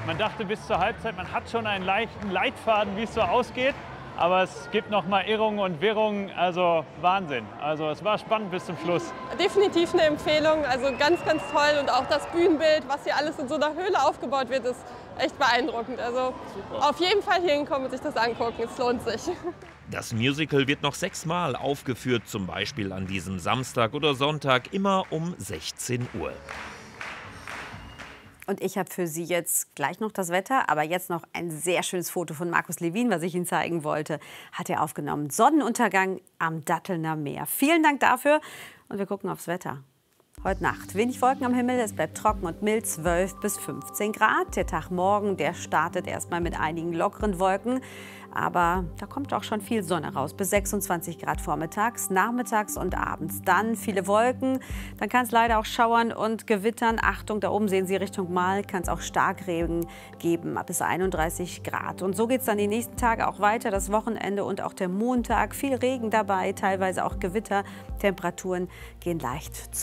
Man dachte bis zur Halbzeit, man hat schon einen leichten Leitfaden, wie es so ausgeht. Aber es gibt noch mal Irrungen und Wirrungen, also Wahnsinn. Also es war spannend bis zum Schluss. Definitiv eine Empfehlung, also ganz, ganz toll. Und auch das Bühnenbild, was hier alles in so einer Höhle aufgebaut wird, ist echt beeindruckend. Also super. Auf jeden Fall hier hinkommen und sich das angucken, es lohnt sich. Das Musical wird noch 6-mal aufgeführt, zum Beispiel an diesem Samstag oder Sonntag, immer um 16 Uhr. Und ich habe für Sie jetzt gleich noch das Wetter, aber jetzt noch ein sehr schönes Foto von Markus Lewin, was ich Ihnen zeigen wollte, hat er aufgenommen. Sonnenuntergang am Dattelner Meer. Vielen Dank dafür und wir gucken aufs Wetter. Heute Nacht wenig Wolken am Himmel, es bleibt trocken und mild, 12 bis 15 Grad. Der Tag morgen, der startet erstmal mit einigen lockeren Wolken. Aber da kommt auch schon viel Sonne raus, bis 26 Grad vormittags, nachmittags und abends. Dann viele Wolken, dann kann es leider auch schauern und gewittern. Achtung, da oben sehen Sie Richtung Mal, kann es auch Starkregen geben, bis 31 Grad. Und so geht es dann die nächsten Tage auch weiter, das Wochenende und auch der Montag. Viel Regen dabei, teilweise auch Gewitter. Temperaturen gehen leicht zu.